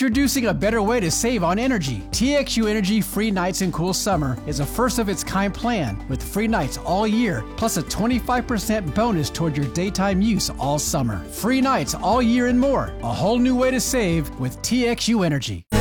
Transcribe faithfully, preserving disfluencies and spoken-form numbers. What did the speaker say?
Introducing a better way to save on energy. T X U Energy Free Nights and Cool Summer is a first-of-its-kind plan with free nights all year, plus a twenty-five percent bonus toward your daytime use all summer. Free nights all year and more. A whole new way to save with T X U Energy.